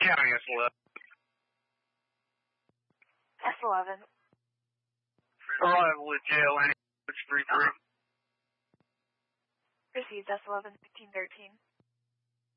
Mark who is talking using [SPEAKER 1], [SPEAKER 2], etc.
[SPEAKER 1] County S11.
[SPEAKER 2] S11.
[SPEAKER 1] Arrival at JLN 33.
[SPEAKER 2] Proceeds S11, 1513.